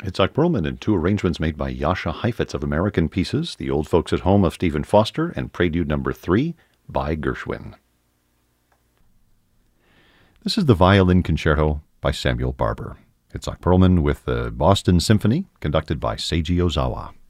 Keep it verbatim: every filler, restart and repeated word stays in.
Itzhak Perlman in two arrangements made by Jascha Heifetz of American Pieces, The Old Folks at Home of Stephen Foster, and Prelude number three by Gershwin. This is the Violin Concerto by Samuel Barber. Itzhak Perlman with the Boston Symphony, conducted by Seiji Ozawa.